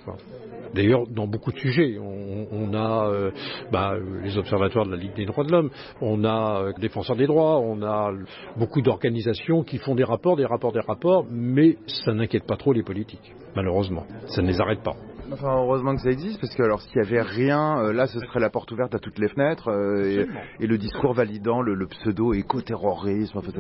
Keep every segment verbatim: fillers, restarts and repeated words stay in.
quoi. D'ailleurs, dans beaucoup de sujets, on, on a euh, bah, les observatoires de la Ligue des droits de l'homme, on a euh, Défenseurs des droits, on a beaucoup d'organisations qui font des rapports, des rapports, des rapports, mais ça n'inquiète pas trop les politiques, malheureusement. Ça ne les arrête pas. Enfin, heureusement que ça existe, parce que alors s'il n'y avait rien, euh, là ce serait la porte ouverte à toutes les fenêtres, euh, et, et le discours validant le, le pseudo-éco-terrorisme. Enfin,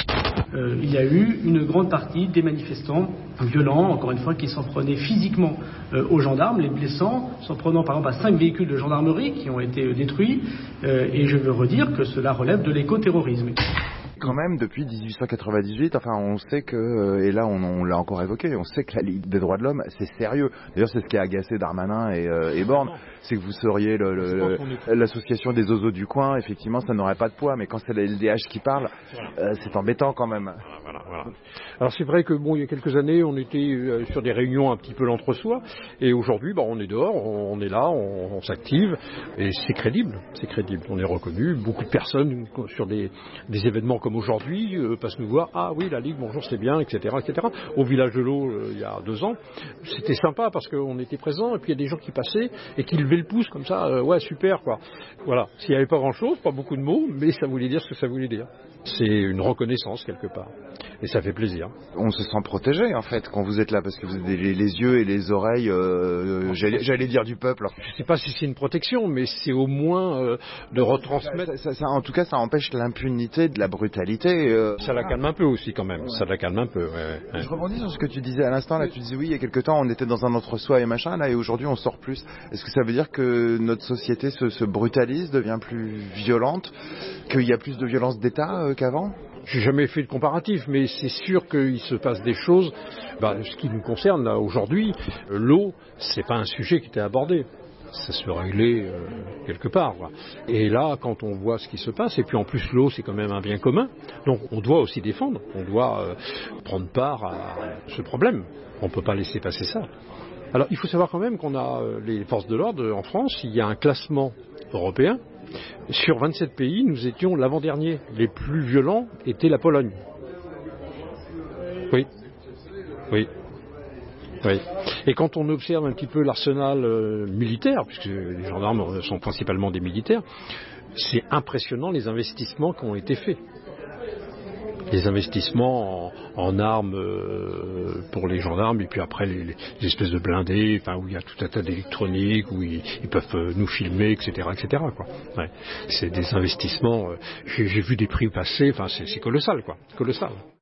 euh, il y a eu une grande partie des manifestants violents, encore une fois, qui s'en prenaient physiquement euh, aux gendarmes, les blessant, s'en prenant par exemple à cinq véhicules de gendarmerie qui ont été euh, détruits, euh, et je veux redire que cela relève de l'éco-terrorisme. Quand même, depuis dix-huit cent quatre-vingt-dix-huit, enfin, on sait que, et là, on, on l'a encore évoqué, on sait que la Ligue des droits de l'homme, c'est sérieux. D'ailleurs, c'est ce qui a agacé Darmanin et, euh, et Borne, c'est que vous seriez le, le, le, l'association des oiseaux du coin. Effectivement, ça n'aurait pas de poids, mais quand c'est la L D H qui parle, euh, c'est embêtant quand même. Voilà, voilà, voilà. Alors c'est vrai que bon, il y a quelques années, on était euh, sur des réunions un petit peu l'entre-soi, et aujourd'hui, bah, on est dehors, on, on est là, on, on s'active, et c'est crédible, c'est crédible. On est reconnu. Beaucoup de personnes sur des, des événements comme aujourd'hui euh, passent nous voir. Ah oui, la Ligue, bonjour, c'est bien, et cetera, et cetera. Au village de l'eau, euh, il y a deux ans, c'était sympa parce qu'on était présents, et puis il y a des gens qui passaient et qui levaient le pouce comme ça. Euh, ouais, super, quoi. Voilà. S'il n'y avait pas grand-chose, pas beaucoup de mots, mais ça voulait dire ce que ça voulait dire. C'est une reconnaissance quelque part. Et ça fait plaisir. On se sent protégé en fait quand vous êtes là parce que vous avez les, les yeux et les oreilles, euh, j'allais, j'allais dire du peuple. Je ne sais pas si c'est une protection, mais c'est au moins euh, de retransmettre. Ça, ça, ça, en tout cas, ça empêche l'impunité de la brutalité. Euh... Ça la calme un peu aussi quand même. Ouais. Ça la calme un peu. Ouais, ouais. Je rebondis sur ce que tu disais à l'instant. Là, tu disais oui, il y a quelque temps, on était dans un entre-soi et machin. Là, et aujourd'hui, on sort plus. Est-ce que ça veut dire que notre société se, se brutalise, devient plus violente, qu'il y a plus de violence d'État euh, qu'avant? J'ai jamais fait de comparatif, mais c'est sûr qu'il se passe des choses. Bah, ce qui nous concerne là aujourd'hui, l'eau, c'est pas un sujet qui était abordé. Ça se réglait euh, quelque part. Quoi. Et là, quand on voit ce qui se passe, et puis en plus l'eau, c'est quand même un bien commun, donc on doit aussi défendre, on doit euh, prendre part à ce problème. On ne peut pas laisser passer ça. Alors, il faut savoir quand même qu'on a euh, les forces de l'ordre en France. Il y a un classement européen. Sur vingt-sept pays, nous étions l'avant-dernier. Les plus violents étaient la Pologne. Oui. Oui. Oui. Et quand on observe un petit peu l'arsenal euh, militaire, puisque les gendarmes sont principalement des militaires, c'est impressionnant les investissements qui ont été faits. Les investissements en, en armes euh, pour les gendarmes, et puis après les, les espèces de blindés, enfin où il y a tout un tas d'électronique, où ils, ils peuvent euh, nous filmer, et cetera, et cetera. Quoi. Ouais. C'est des investissements. Euh, j'ai, j'ai vu des prix passer. Enfin, c'est, c'est colossal, quoi. Colossal.